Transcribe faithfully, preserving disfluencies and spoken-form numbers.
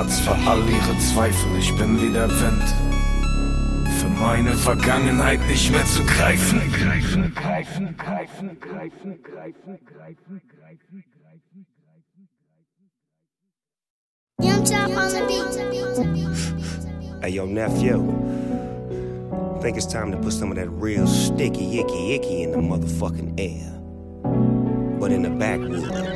Platz für all ihre Zweifel. Ich bin wie der Wind, für meine Vergangenheit nicht mehr zu greifen. Greifen, greifen, greifen, greifen, greifen, greifen, greifen, greifen. Young Chop on the beat. Hey, yo, nephew. I think it's time to put some of that real sticky, icky, icky in the motherfucking air. But in the backwoods.